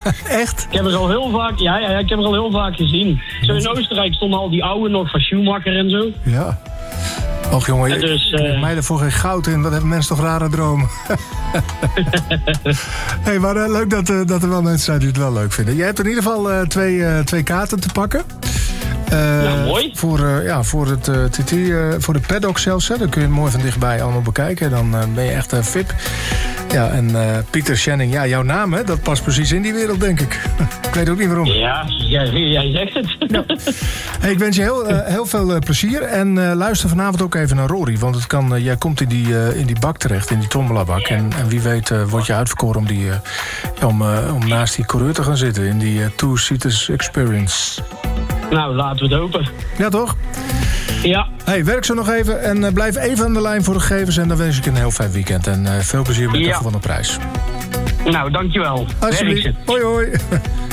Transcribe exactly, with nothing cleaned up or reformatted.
Echt? Ik heb er al heel vaak, ja, ja, ja, ik heb er al heel vaak gezien. Zo in Oostenrijk stonden al die oude nog van Schumacher en zo. Ja. Och jongen, ja, dus, uh... uh... mij ervoor geen goud in. Wat hebben mensen toch rare dromen. Hey, maar uh, leuk dat, uh, dat er wel mensen zijn die het wel leuk vinden. Jij hebt in ieder geval uh, twee, uh, twee kaarten te pakken. Uh, ja, mooi. Voor, uh, ja, voor, het, uh, T T, uh, voor de paddock zelfs. Hè. Dan kun je het mooi van dichtbij allemaal bekijken. Dan uh, ben je echt een uh, V I P. Ja, en uh, Pieter Schenning, ja, jouw naam, hè, dat past precies in die wereld, denk ik. Ik weet ook niet waarom. Ja, jij, jij zegt het. Ja. Hey, ik wens je heel, uh, heel veel uh, plezier. En uh, luister vanavond ook even naar Rory. Want het kan, uh, jij komt in die, uh, in die bak terecht, in die tombola-bak. En, en wie weet uh, word je uitverkoren om, die, uh, ja, om, uh, om naast die coureur te gaan zitten. In die uh, Two-Seaters Experience. Nou, laten we het hopen. Ja, toch? Ja. Hey, werk zo nog even en uh, blijf even aan de lijn voor de gegevens. En dan wens ik een heel fijn weekend. En uh, veel plezier met de ja. gewonnen prijs. Nou, dankjewel. Alsjeblieft. Hoi, hoi.